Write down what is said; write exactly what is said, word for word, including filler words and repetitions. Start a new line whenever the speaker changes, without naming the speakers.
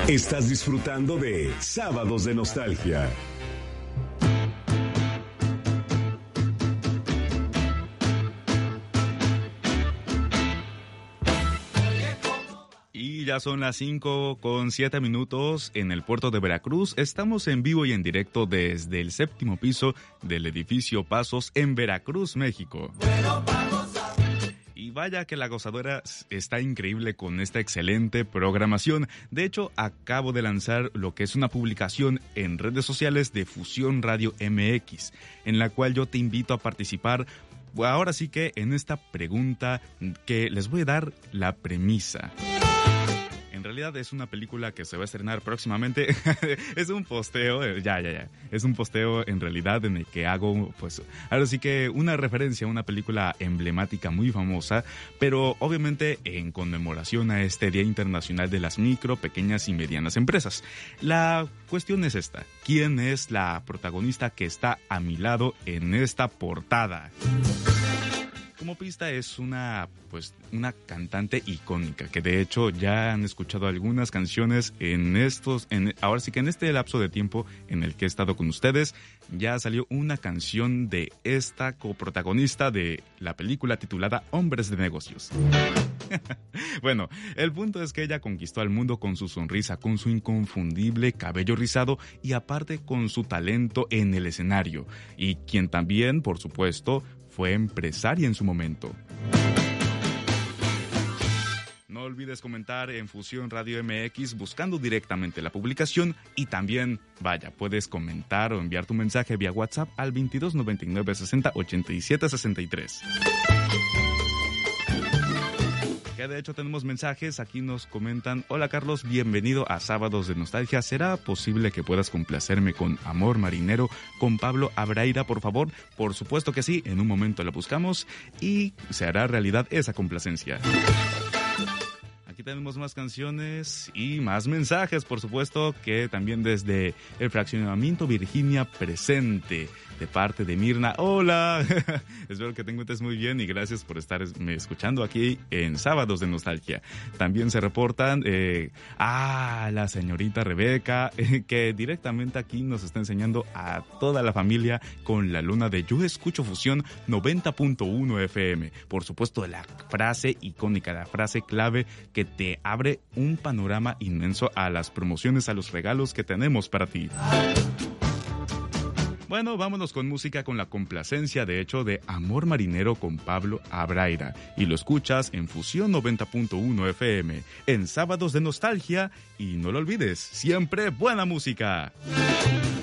Estás disfrutando de Sábados de Nostalgia.
Y ya son las cinco con siete minutos en el puerto de Veracruz. Estamos en vivo y en directo desde el séptimo piso del edificio Pasos en Veracruz, México. Y vaya que la gozadora está increíble con esta excelente programación. De hecho, acabo de lanzar lo que es una publicación en redes sociales de Fusión Radio M X, en la cual yo te invito a participar. Ahora sí que en esta pregunta que les voy a dar la premisa. En realidad es una película que se va a estrenar próximamente. Es un posteo, ya, ya, ya. Es un posteo en realidad en el que hago, pues, ahora sí que una referencia a una película emblemática muy famosa, pero obviamente en conmemoración a este Día Internacional de las Micro, Pequeñas y Medianas Empresas. La cuestión es esta: ¿quién es la protagonista que está a mi lado en esta portada? Como pista es una, pues, una cantante icónica, que de hecho ya han escuchado algunas canciones en estos, en, ahora sí que en este lapso de tiempo en el que he estado con ustedes, ya salió una canción de esta coprotagonista de la película titulada Hombres de Negocios. Bueno, el punto es que ella conquistó al mundo con su sonrisa, con su inconfundible cabello rizado y aparte con su talento en el escenario, y quien también, por supuesto, fue empresaria en su momento. No olvides comentar en Fusión Radio M X buscando directamente la publicación, y también, vaya, puedes comentar o enviar tu mensaje vía WhatsApp al veintidós noventa y nueve sesenta ochenta y siete sesenta y tres. Que de hecho tenemos mensajes, aquí nos comentan: hola Carlos, bienvenido a Sábados de Nostalgia. ¿Será posible que puedas complacerme con Amor Marinero con Pablo Abraira, por favor? Por supuesto que sí, en un momento la buscamos y se hará realidad esa complacencia. Aquí tenemos más canciones y más mensajes, por supuesto, que también desde el fraccionamiento Virginia presente, de parte de Mirna. ¡Hola! Espero que te encuentres muy bien y gracias por estarme escuchando aquí en Sábados de Nostalgia. También se reportan eh, a la señorita Rebeca, eh, que directamente aquí nos está enseñando a toda la familia con la luna de Yo Escucho Fusión noventa punto uno F M. Por supuesto, la frase icónica, la frase clave que te abre un panorama inmenso a las promociones, a los regalos que tenemos para ti. Bueno, vámonos con música, con la complacencia, de hecho, de Amor Marinero con Pablo Abraira. Y lo escuchas en Fusión noventa punto uno F M, en Sábados de Nostalgia. Y no lo olvides, siempre buena música.